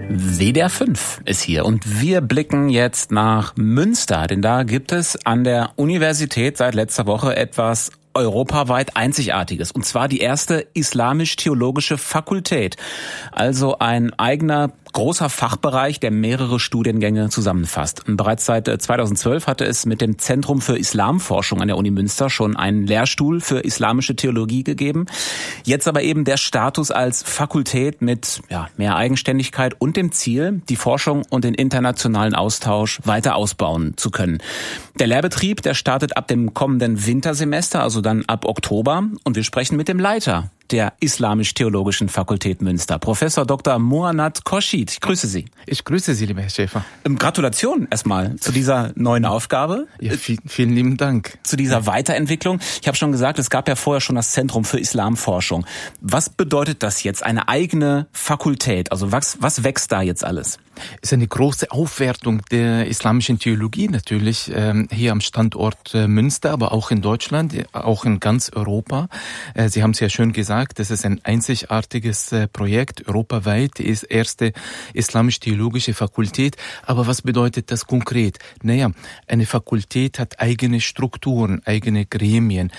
WDR 5 ist hier und wir blicken jetzt nach Münster, denn da gibt es an der Universität seit letzter Woche etwas europaweit Einzigartiges, und zwar die erste islamisch-theologische Fakultät, also ein eigener großer Fachbereich, der mehrere Studiengänge zusammenfasst. Und bereits seit 2012 hatte es mit dem Zentrum für Islamforschung an der Uni Münster schon einen Lehrstuhl für islamische Theologie gegeben. Jetzt aber eben der Status als Fakultät mit mehr Eigenständigkeit und dem Ziel, die Forschung und den internationalen Austausch weiter ausbauen zu können. Der Lehrbetrieb, der startet ab dem kommenden Wintersemester, also dann ab Oktober, und wir sprechen mit dem Leiter der Islamisch-Theologischen Fakultät Münster, Professor Dr. Muannat Khorshid. Ich grüße Sie. Ich grüße Sie, lieber Herr Schäfer. Gratulation erstmal zu dieser neuen Aufgabe. Ja, vielen lieben Dank. Zu dieser Weiterentwicklung. Ich habe schon gesagt, es gab ja vorher schon das Zentrum für Islamforschung. Was bedeutet das jetzt, eine eigene Fakultät? Also was wächst da jetzt alles? Es ist eine große Aufwertung der islamischen Theologie natürlich hier am Standort Münster, aber auch in Deutschland, auch in ganz Europa. Sie haben es ja schön gesagt, das ist ein einzigartiges Projekt, europaweit, die erste islamisch-theologische Fakultät. Aber was bedeutet das konkret? Eine Fakultät hat eigene Strukturen, eigene Gremien,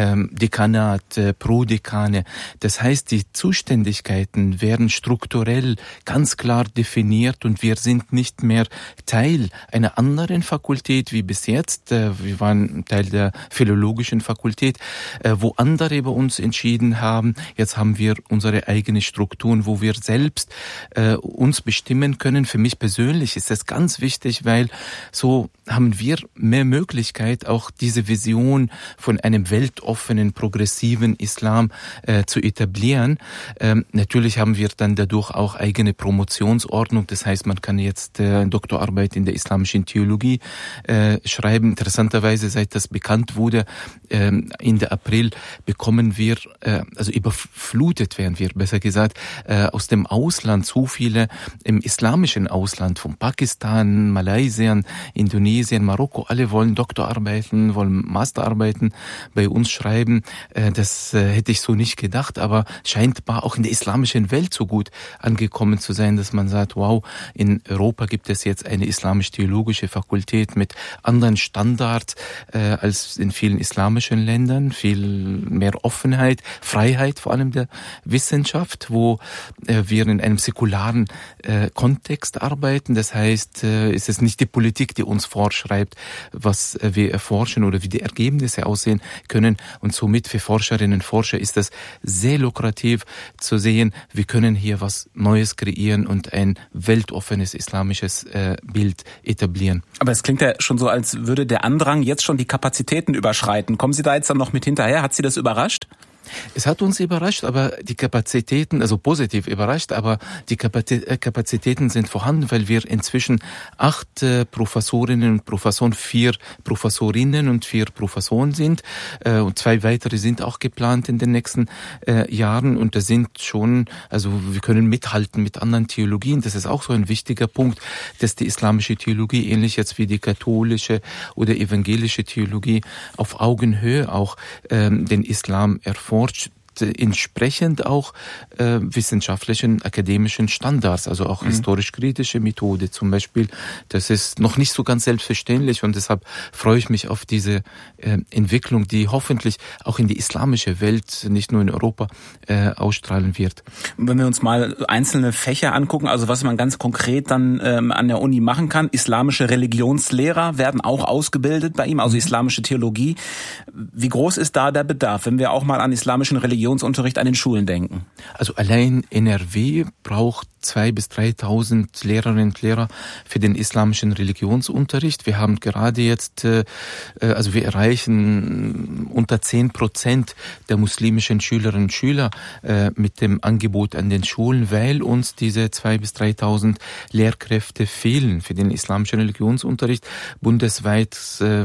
Dekanat, Prodekane. Das heißt, die Zuständigkeiten werden strukturell ganz klar definiert und wir sind nicht mehr Teil einer anderen Fakultät wie bis jetzt. Wir waren Teil der Philologischen Fakultät, wo andere bei uns entschieden haben. Jetzt haben wir unsere eigenen Strukturen, wo wir selbst uns bestimmen können. Für mich persönlich ist das ganz wichtig, weil so haben wir mehr Möglichkeit, auch diese Vision von einem weltoffenen, progressiven Islam zu etablieren. Natürlich haben wir dann dadurch auch eigene Promotionsordnung. Das heißt, man kann jetzt eine Doktorarbeit in der islamischen Theologie schreiben. Interessanterweise, seit das bekannt wurde, Ende April bekommen wir, also überflutet werden wir, besser gesagt, aus dem Ausland, so viele im islamischen Ausland, von Pakistan, Malaysia, Indonesien, Marokko, alle wollen Doktorarbeiten, wollen Masterarbeiten bei uns schreiben. Das hätte ich so nicht gedacht, aber scheint auch in der islamischen Welt so gut angekommen zu sein, dass man sagt, wow, in Europa gibt es jetzt eine islamisch-theologische Fakultät mit anderen Standards als in vielen islamischen Ländern, viel mehr Offenheit, Freiheit vor allem der Wissenschaft, wo wir in einem säkularen Kontext arbeiten. Das heißt, es ist nicht die Politik, die uns vorschreibt, was wir erforschen oder wie die Ergebnisse aussehen können. Und somit für Forscherinnen und Forscher ist das sehr lukrativ zu sehen, wir können hier was Neues kreieren und ein weltoffenes islamisches Bild etablieren. Aber es klingt ja schon so, als würde der Andrang jetzt schon die Kapazitäten überschreiten. Kommen Sie da jetzt dann noch mit hinterher? Hat Sie das überrascht? Es hat uns überrascht, aber die Kapazitäten, also positiv überrascht, aber die Kapazitäten sind vorhanden, weil wir inzwischen 8 Professorinnen und Professoren, 4 Professorinnen und 4 Professoren sind. Und 2 weitere sind auch geplant in den nächsten Jahren. Und das sind schon, also wir können mithalten mit anderen Theologien. Das ist auch so ein wichtiger Punkt, dass die islamische Theologie, ähnlich jetzt wie die katholische oder evangelische Theologie, auf Augenhöhe auch den Islam erforscht, entsprechend auch wissenschaftlichen, akademischen Standards, also auch historisch-kritische Methode zum Beispiel. Das ist noch nicht so ganz selbstverständlich und deshalb freue ich mich auf diese Entwicklung, die hoffentlich auch in die islamische Welt, nicht nur in Europa, ausstrahlen wird. Wenn wir uns mal einzelne Fächer angucken, also was man ganz konkret dann an der Uni machen kann, islamische Religionslehrer werden auch ausgebildet bei ihm, also islamische Theologie. Wie groß ist da der Bedarf, wenn wir auch mal an islamischen Religionsunterricht an den Schulen denken? Also allein NRW braucht 2.000 bis 3.000 Lehrerinnen und Lehrer für den islamischen Religionsunterricht. Wir haben gerade jetzt, also wir erreichen unter 10% der muslimischen Schülerinnen und Schüler mit dem Angebot an den Schulen, weil uns diese 2.000 bis 3.000 Lehrkräfte fehlen für den islamischen Religionsunterricht. Bundesweit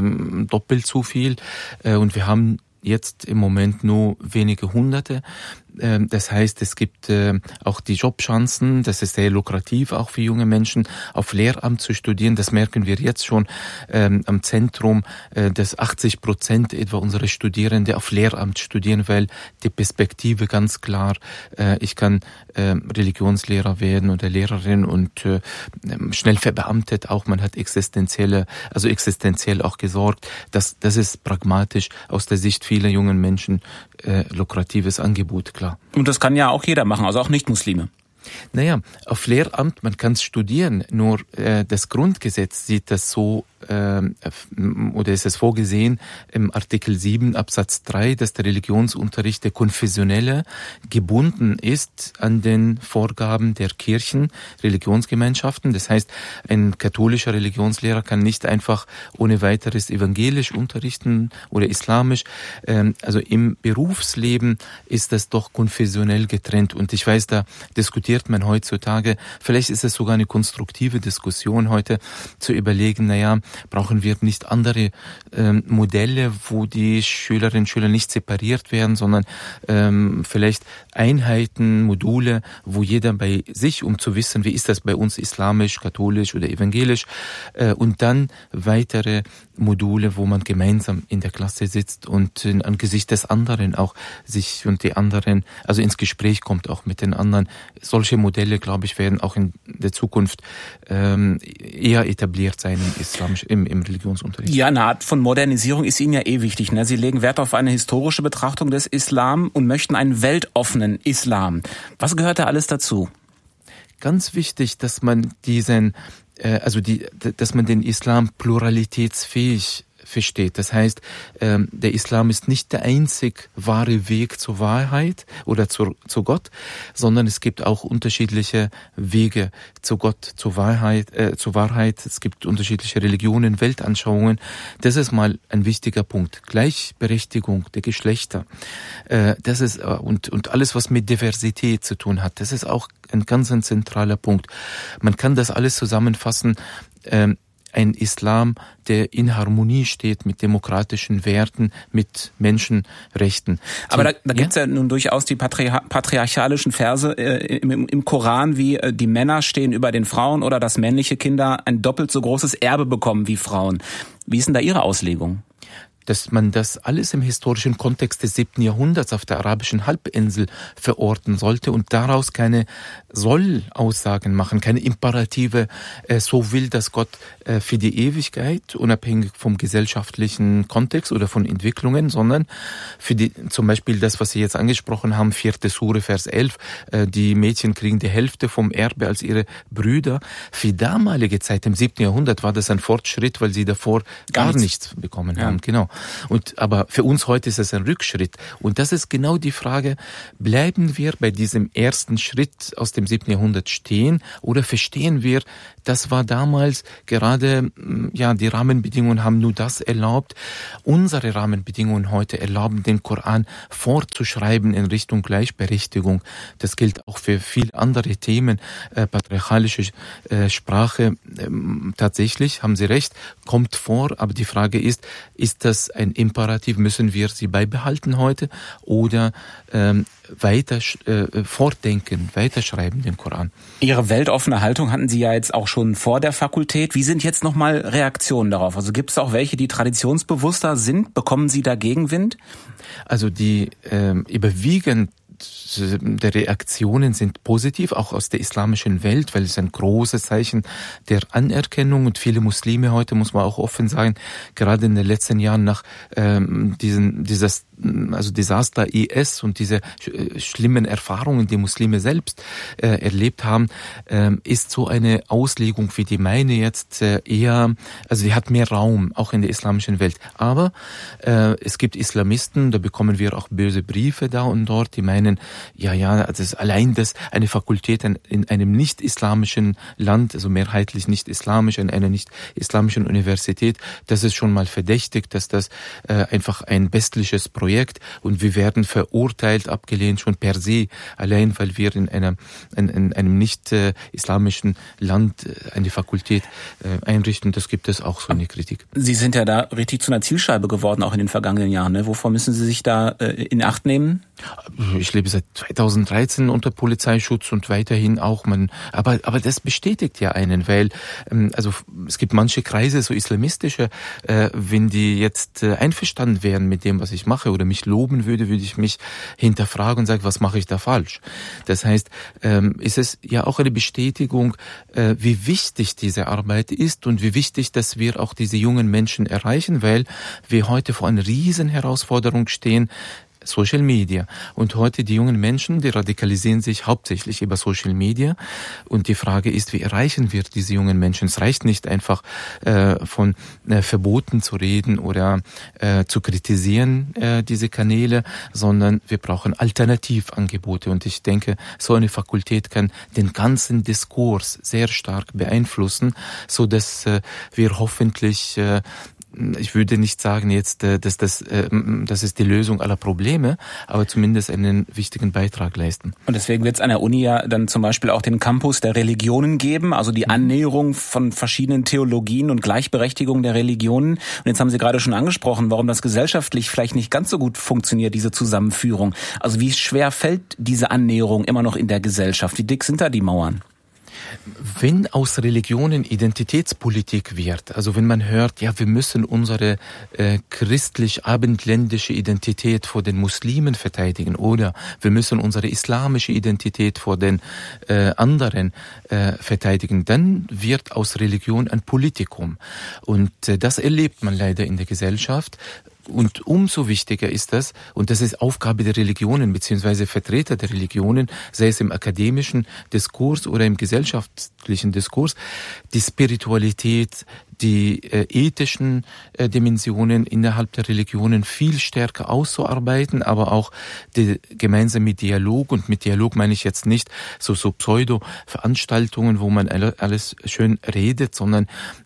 doppelt so viel und wir haben jetzt im Moment nur wenige Hunderte. Das heißt, es gibt auch die Jobchancen, das ist sehr lukrativ auch für junge Menschen, auf Lehramt zu studieren. Das merken wir jetzt schon am Zentrum, dass 80% etwa unserer Studierende auf Lehramt studieren, weil die Perspektive ganz klar, ich kann Religionslehrer werden oder Lehrerin und schnell verbeamtet auch, man hat existenziell auch gesorgt. Das ist pragmatisch aus der Sicht vieler jungen Menschen lukratives Angebot, klar. Und das kann ja auch jeder machen, also auch Nicht-Muslime. Naja, auf Lehramt, man kann es studieren, nur das Grundgesetz sieht das so, oder ist es vorgesehen im Artikel 7 Absatz 3, dass der Religionsunterricht der Konfessionelle gebunden ist an den Vorgaben der Kirchen, Religionsgemeinschaften. Das heißt, ein katholischer Religionslehrer kann nicht einfach ohne weiteres evangelisch unterrichten oder islamisch. Also im Berufsleben ist das doch konfessionell getrennt. Und ich weiß, da diskutiert man heutzutage, vielleicht ist es sogar eine konstruktive Diskussion heute, zu überlegen, naja, brauchen wir nicht andere Modelle, wo die Schülerinnen und Schüler nicht separiert werden, sondern vielleicht Einheiten, Module, wo jeder bei sich, um zu wissen, wie ist das bei uns islamisch, katholisch oder evangelisch, und dann weitere Module, wo man gemeinsam in der Klasse sitzt und angesichts des anderen auch sich und die anderen, also ins Gespräch kommt auch mit den anderen. Solche Modelle, glaube ich, werden auch in der Zukunft eher etabliert sein im Religionsunterricht. Ja, eine Art von Modernisierung ist Ihnen ja wichtig. Ne? Sie legen Wert auf eine historische Betrachtung des Islam und möchten einen weltoffenen Islam. Was gehört da alles dazu? Ganz wichtig, dass man dass man den Islam pluralitätsfähig versteht. Das heißt, der Islam ist nicht der einzig wahre Weg zur Wahrheit oder zu Gott, sondern es gibt auch unterschiedliche Wege zu Gott, zur Wahrheit. Es gibt unterschiedliche Religionen, Weltanschauungen. Das ist mal ein wichtiger Punkt. Gleichberechtigung der Geschlechter. Das ist und alles, was mit Diversität zu tun hat. Das ist auch ein ganz zentraler Punkt. Man kann das alles zusammenfassen. Ein Islam, der in Harmonie steht mit demokratischen Werten, mit Menschenrechten. Aber da gibt's ja nun durchaus die patriarchalischen Verse im Koran, wie die Männer stehen über den Frauen oder dass männliche Kinder ein doppelt so großes Erbe bekommen wie Frauen. Wie ist denn da Ihre Auslegung? Dass man das alles im historischen Kontext des 7. Jahrhunderts auf der arabischen Halbinsel verorten sollte und daraus keine Soll-Aussagen machen, keine Imperative, so will das Gott für die Ewigkeit, unabhängig vom gesellschaftlichen Kontext oder von Entwicklungen, sondern für zum Beispiel das, was Sie jetzt angesprochen haben, 4. Sure, Vers 11, die Mädchen kriegen die Hälfte vom Erbe als ihre Brüder. Für damalige Zeit, im 7. Jahrhundert, war das ein Fortschritt, weil sie davor gar nichts bekommen haben. Genau. Aber für uns heute ist es ein Rückschritt. Und das ist genau die Frage, bleiben wir bei diesem ersten Schritt aus dem 7. Jahrhundert stehen oder verstehen wir, das war damals gerade, die Rahmenbedingungen haben nur das erlaubt. Unsere Rahmenbedingungen heute erlauben, den Koran fortzuschreiben in Richtung Gleichberechtigung. Das gilt auch für viele andere Themen. Patriarchalische Sprache, tatsächlich, haben Sie recht, kommt vor. Aber die Frage ist das ein Imperativ? Müssen wir sie beibehalten heute oder weiter fortdenken, weiterschreiben den Koran? Ihre weltoffene Haltung hatten Sie ja jetzt auch schon vor der Fakultät. Wie sind jetzt nochmal Reaktionen darauf? Also gibt es auch welche, die traditionsbewusster sind? Bekommen Sie da Gegenwind? Also die überwiegend der Reaktionen sind positiv, auch aus der islamischen Welt, weil es ein großes Zeichen der Anerkennung und viele Muslime heute, muss man auch offen sagen, gerade in den letzten Jahren nach dieses Desaster IS und diese schlimmen Erfahrungen, die Muslime selbst erlebt haben, ist so eine Auslegung wie die meine jetzt eher, also die hat mehr Raum, auch in der islamischen Welt. Aber es gibt Islamisten, da bekommen wir auch böse Briefe da und dort, die meinen, also allein das eine Fakultät in einem nicht-islamischen Land, also mehrheitlich nicht-islamisch, in einer nicht-islamischen Universität, das ist schon mal verdächtig, dass das einfach ein westliches Projekt und wir werden verurteilt, abgelehnt schon per se, allein weil wir in einem nicht-islamischen Land eine Fakultät einrichten. Das gibt es auch so eine Kritik. Sie sind ja da richtig zu einer Zielscheibe geworden, auch in den vergangenen Jahren. Ne? Wovor müssen Sie sich da in Acht nehmen? Ich lebe seit 2013 unter Polizeischutz und weiterhin auch aber das bestätigt ja einen, weil also es gibt manche Kreise, so islamistische, wenn die jetzt einverstanden wären mit dem, was ich mache oder mich loben würde ich mich hinterfragen und sagen, was mache ich da falsch? Das heißt, ist es ja auch eine Bestätigung, wie wichtig diese Arbeit ist und wie wichtig, dass wir auch diese jungen Menschen erreichen, weil wir heute vor einer riesen Herausforderung stehen, Social Media. Und heute die jungen Menschen, die radikalisieren sich hauptsächlich über Social Media. Und die Frage ist, wie erreichen wir diese jungen Menschen? Es reicht nicht einfach von Verboten zu reden oder zu kritisieren, diese Kanäle, sondern wir brauchen Alternativangebote. Und ich denke, so eine Fakultät kann den ganzen Diskurs sehr stark beeinflussen, so dass wir hoffentlich ich würde nicht sagen jetzt, dass das ist die Lösung aller Probleme, aber zumindest einen wichtigen Beitrag leisten. Und deswegen wird es an der Uni ja dann zum Beispiel auch den Campus der Religionen geben, also die Annäherung von verschiedenen Theologien und Gleichberechtigung der Religionen. Und jetzt haben Sie gerade schon angesprochen, warum das gesellschaftlich vielleicht nicht ganz so gut funktioniert, diese Zusammenführung. Also wie schwer fällt diese Annäherung immer noch in der Gesellschaft? Wie dick sind da die Mauern? Wenn aus Religionen Identitätspolitik wird, also wenn man hört, ja, wir müssen unsere christlich-abendländische Identität vor den Muslimen verteidigen oder wir müssen unsere islamische Identität vor den anderen verteidigen, dann wird aus Religion ein Politikum. Und das erlebt man leider in der Gesellschaft. Und umso wichtiger ist das, und das ist Aufgabe der Religionen beziehungsweise Vertreter der Religionen, sei es im akademischen Diskurs oder im gesellschaftlichen Diskurs, die Spiritualität, die ethischen Dimensionen innerhalb der Religionen viel stärker auszuarbeiten, aber auch der gemeinsame Dialog, und mit Dialog meine ich jetzt nicht so Pseudo-Veranstaltungen, wo man alles schön redet, sondern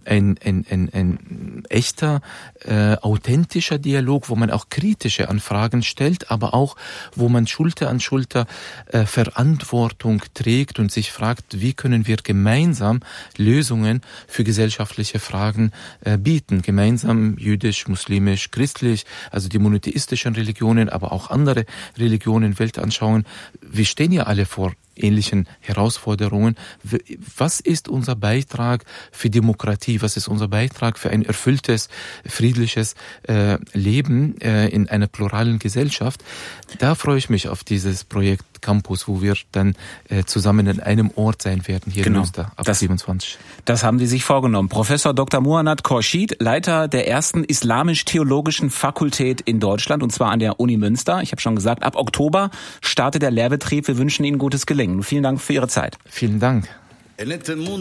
ein echter, authentischer Dialog, wo man auch kritische Anfragen stellt, aber auch, wo man Schulter an Schulter Verantwortung trägt und sich fragt, wie können wir gemeinsam Lösungen für gesellschaftliche Fragen bieten. Gemeinsam jüdisch, muslimisch, christlich, also die monotheistischen Religionen, aber auch andere Religionen, Weltanschauungen. Wir stehen ja alle vor ähnlichen Herausforderungen. Was ist unser Beitrag für Demokratie? Was ist unser Beitrag für ein erfülltes, friedliches Leben in einer pluralen Gesellschaft? Da freue ich mich auf dieses Projekt Campus, wo wir dann zusammen in einem Ort sein werden, hier in Münster, ab 27. Das haben Sie sich vorgenommen. Professor Dr. Muhannad Khorshid, Leiter der ersten islamisch-theologischen Fakultät in Deutschland, und zwar an der Uni Münster. Ich habe schon gesagt, ab Oktober startet der Lehrbetrieb. Wir wünschen Ihnen gutes Gelingen. Vielen Dank für Ihre Zeit. Vielen Dank.